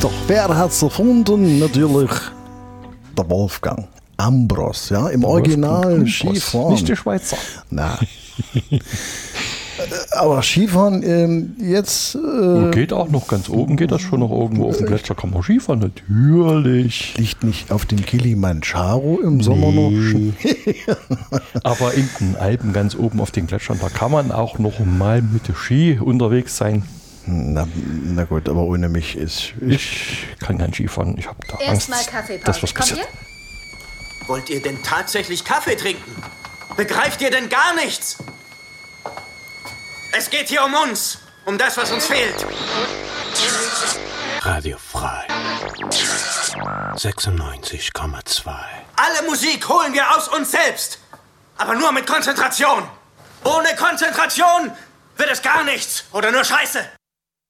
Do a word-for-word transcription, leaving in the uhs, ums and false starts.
Doch, wer hat's erfunden? Natürlich der Wolfgang Ambros, ja, im Original Skifahren. Nicht der Schweizer. Na. Aber Skifahren ähm, jetzt... Äh, geht auch noch ganz oben, geht das schon noch irgendwo auf dem Gletscher, kann man Skifahren, natürlich. Liegt nicht auf dem Kilimanjaro im Sommer Nee. noch? Aber in den Alpen ganz oben auf den Gletschern, da kann man auch noch mal mit dem Ski unterwegs sein. Na, na gut, aber ohne mich ist... Ich, Ich kann kein Skifahren, ich habe da Erstmal Angst, Kaffeepause. dass was Kommt passiert. ihr? Wollt ihr denn tatsächlich Kaffee trinken? Begreift ihr denn gar nichts? Es geht hier um uns, um das, was uns fehlt. Radio frei. sechsundneunzig Komma zwei. Alle Musik holen wir aus uns selbst. Aber nur mit Konzentration. Ohne Konzentration wird es gar nichts oder nur Scheiße.